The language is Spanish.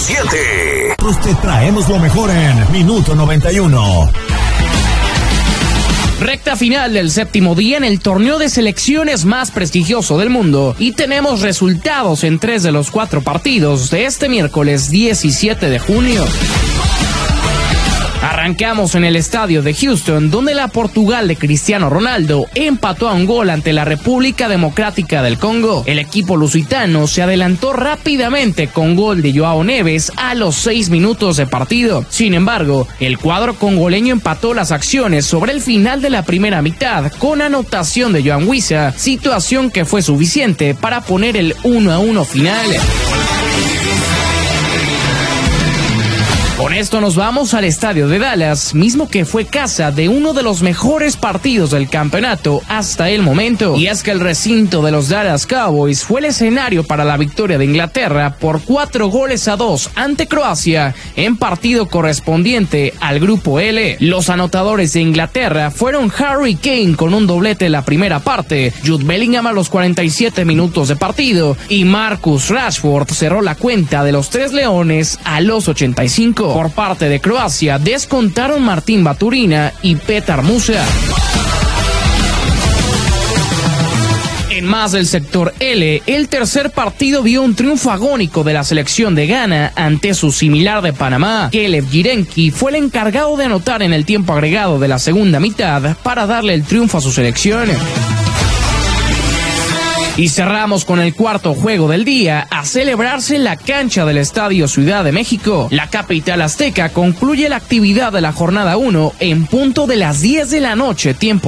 97. Pues te traemos lo mejor en Minuto 91. Recta final del séptimo día en el torneo de selecciones más prestigioso del mundo y tenemos resultados en 3 de los 4 partidos de este miércoles 17 de junio. Arrancamos en el estadio de Houston, donde la Portugal de Cristiano Ronaldo empató a un gol ante la República Democrática del Congo. El equipo lusitano se adelantó rápidamente con gol de Joao Neves a los 6 minutos de partido. Sin embargo, el cuadro congoleño empató las acciones sobre el final de la primera mitad con anotación de Joan Wissa, situación que fue suficiente para poner el 1-1 final. Con esto nos vamos al estadio de Dallas, mismo que fue casa de uno de los mejores partidos del campeonato hasta el momento. Y es que el recinto de los Dallas Cowboys fue el escenario para la victoria de Inglaterra por 4-2 ante Croacia en partido correspondiente al Grupo L. Los anotadores de Inglaterra fueron Harry Kane con un doblete en la primera parte, Jude Bellingham a los 47 minutos de partido y Marcus Rashford cerró la cuenta de los Tres Leones a los 85. Por parte de Croacia descontaron Martín Baturina y Petar Musa. En más del sector L, el tercer partido vio un triunfo agónico de la selección de Ghana ante su similar de Panamá. Caleb Girenki fue el encargado de anotar en el tiempo agregado de la segunda mitad para darle el triunfo a su selección. Y cerramos con el cuarto juego del día a celebrarse en la cancha del Estadio Ciudad de México. La capital azteca concluye la actividad de la jornada 1 en punto de las 10 de la noche, tiempo